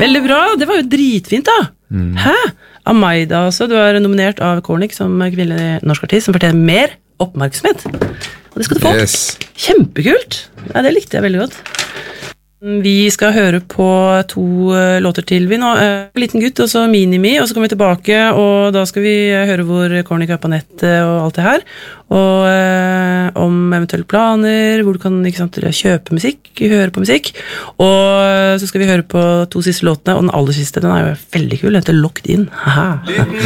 Veldig bra, det var jo dritfint da. Hæ? Amaida altså, du er nominert av Kornik som kvinnelig norsk artist som fortjener mer oppmerksomhet. Og det skal du få. Kjempekult. Ja, det likte jeg veldig godt. Vi skal høre på 2 låter til vi nå. Liten gutt, og så Minimi, og så kommer vi tilbake, og da skal vi høre hvor Kornik er på nettet og alt det her. Og om eventuelle planer, hvor du kan ikke sant, kjøpe musikk, høre på musikk. Og så skal vi høre på 2 siste låtene, og den aller siste, den er jo veldig kul, den heter Locked In. Haha.